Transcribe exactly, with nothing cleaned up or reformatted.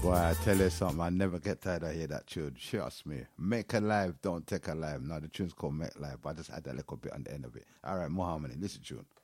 Boy, I tell you something, I never get tired of hear that tune. Trust me. Make a live, don't take a live. Now the tune's called Make Live, but I just add that little bit on the end of it. All right, more harmony. Listen tune.